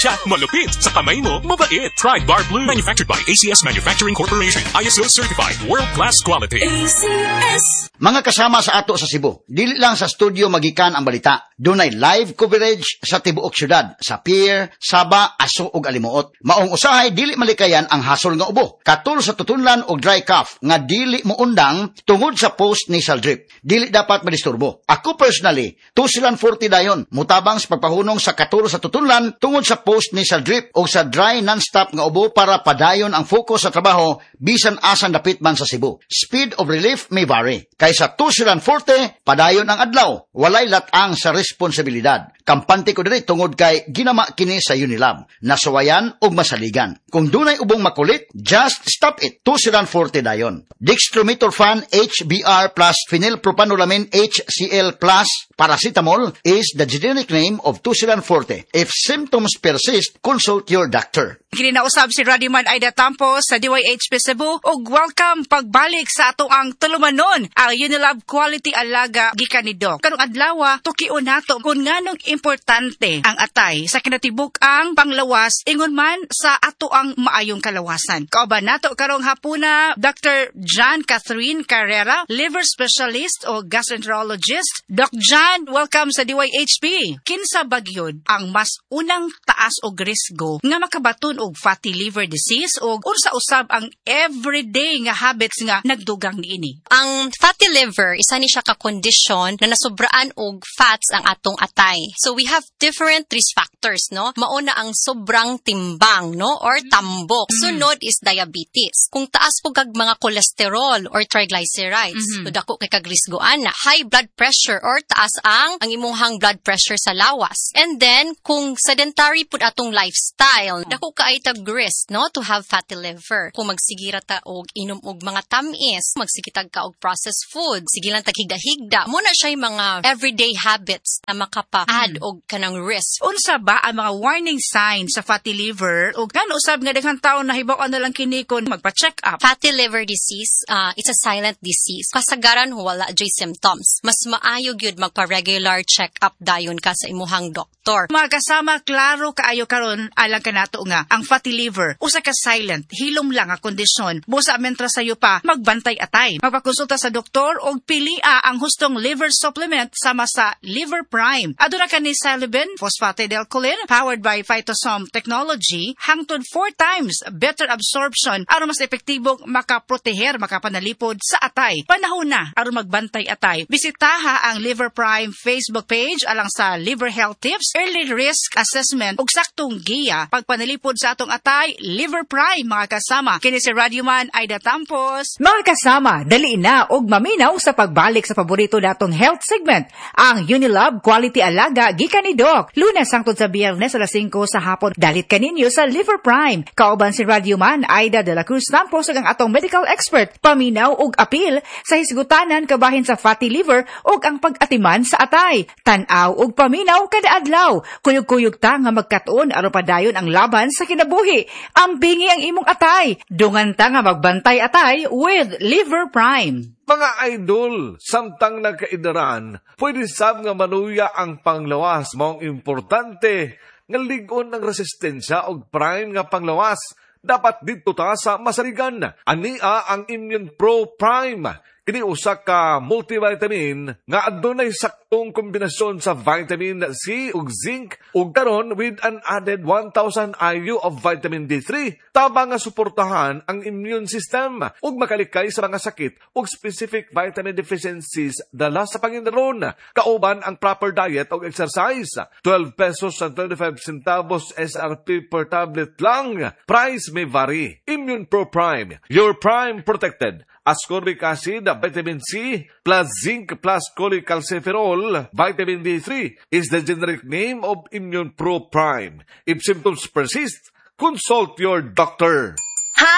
Siya, malupit. Sa kamay mo, mabait. Try Bar Blue. Manufactured by ACS Manufacturing Corporation. ISO certified. World-class quality. ACS. Mga kasama sa ato sa Cebu, dili lang sa studio magikan ang balita. Dunay live coverage sa tibuok syudad, sa pier, Saba, Aso ug Alimuot. Maong usahay dili malikayan ang hasol nga ubo. Katul sa tutunlan og dry cough nga dili mo undang tungod sa post-nasal drip. Dili dapat madisturbo. Ako personally, 240 dayon, mutabang sa pagpahunong sa katul sa tutunlan tungod sa post-nasal drip o sa dry non-stop nga ubo para padayon ang focus sa trabaho bisan asan dapit man sa Cebu. Speed of relief may vary. Kaysa 240, padayon ang adlaw. Walay latang sa responsibilidad. Kampante ko diri tungod kay ginama kini sa Unilab. Nasuwayan og masaligan. Kung dunay ubong makulit, just stop it. 240 dayon. Dextromethorphan HBr plus phenylpropanolamin HCl plus paracetamol is the generic name of 240. If symptoms persist, consult your doctor. Gininausab si Radiman Aida Tampos sa DYHP Cebu ug welcome pagbalik sa ato ang tulumanon ang Unilab Quality Alaga gikan ni Doc. Karong adlaw tukion nato kung nganong importante ang atay sa kinatibuk ang panglawas ingon man sa ato ang maayong kalawasan. Kauban nato karong hapuna Dr. John Catherine Carrera, liver specialist o gastroenterologist. Doc John, welcome sa DYHP. Kinsa bagyod ang mas unang taas og risgo nga makabaton og fatty liver disease o unsa usab ang everyday nga habits nga nagdugang niini? Ang fatty liver, isa ni siya ka-kondisyon na nasubraan og fats ang atong atay. So we have different risk factors, no? Mauna ang sobrang timbang, no? Or tambok. Sunod is diabetes. Kung taas po kag mga cholesterol or triglycerides, so dako kay kag risgoan na. High blood pressure or taas ang imuhang blood pressure sa lawas. And then, kung sedentary pud atong lifestyle, dako ka ay tag-risk, no? To have fatty liver. Kung magsigira ta og inom og mga tamis, magsigitag ka og processed food, sige lang tag-higda-higda. Muna siya yung mga everyday habits na makapa-add og kanang risk. Unsa ba ang mga warning signs sa fatty liver o kan usab nga daghang tawo nahibaw na lang kini kon magpa-check up? Fatty liver disease, it's a silent disease. Kasagaran wala joy symptoms. Mas maayo gyud magpa-regular check-up dayon ka sa imuhang doktor. Mga kasama, klaro kaayo karon alang kanato nga ang fatty liver usa ka silent, hilom lang nga kondisyon. Busa mentras sayo pa magbantay atay. Magpakonsulta sa doktor og pilia ang hustong liver supplement sama sa Liver Prime. Aduna kani Salibin phosphatidylcholine powered by Phytosome Technology hangtod 4 times better absorption aron mas epektibong makaproteher makapanalipod sa atay. Panahon na aron magbantay atay. Bisitaha ang Liver Prime Facebook page alang sa liver health tips, early risk assessment ug saktong giya pagpanalipod sa atong atay. Liver Prime, mga kasama. Kini si Radioman Aida Tampos. Mga kasama, dali na og maminaw sa pagbalik sa paborito natong health segment, ang Unilab Quality Alaga gikan ni Doc. Lunes hangtod sa Biyernes alas 5 sa hapon. Dalit kaninyo sa Liver Prime. Kauban si Radioman Aida de la Cruz Tampos ang atong medical expert. Paminaw og apil sa hisgutanan kabahin sa fatty liver og ang pag-atiman sa atay. Tan-aw og paminaw kada adlaw. Kuyog-kuyog ta nga magkatuon aron padayon ang laban sa kinabuhi. Ambingi ang imong atay. Dungan ta nga magbantay atay with Liver Prime. Mga idol, samtang nagkaidaran, pwede sab nga manuya ang panglawas. Maong importante nga ligon ng resistensya o prime nga panglawas. Dapat dito ta sa masaligan. Ania ang Immune Pro Prime. Kini usa ka multivitamin nga adunay saktong kombinasyon sa vitamin C ug zinc ug karon with an added 1,000 IU of vitamin D3 tabang nga suportahan ang immune system ug makalikay sa mga sakit ug specific vitamin deficiencies dala sa Panginoon. Kauban ang proper diet ug exercise. 12 pesos and 25 centavos SRP per tablet lang. Price may vary. Immune Pro Prime, your prime protected. Ascorbic acid, vitamin C, plus zinc, plus cholecalciferol, vitamin D3 is the generic name of Immune Pro Prime. If symptoms persist, consult your doctor. Hi!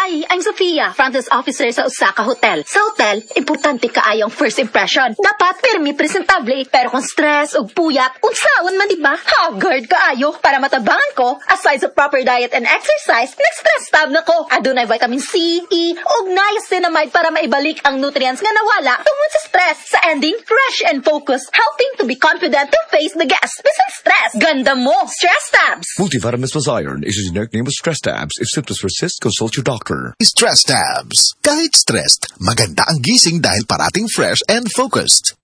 Hi, I'm Sofia, front desk officer sa Osaka Hotel. Sa hotel, importante kaayong first impression. Dapat pirmi presentable, pero kung stress o puyat, unsaon man diba? Haggard kaayo. Para matabangan ko, aside sa proper diet and exercise, nag-stress tab na ko. Adunay vitamin C, E, ug niacinamide para maibalik ang nutrients nga nawala tungod sa stress. Sa ending, fresh and focused, helping to be confident to face the guests. Bisan stress, ganda mo, Stress Tabs. Multivitamins plus iron is a generic name of Stress Tabs. If symptoms persist, consult your doctor. Stress Tabs. Kahit stressed, maganda ang gising dahil parating fresh and focused.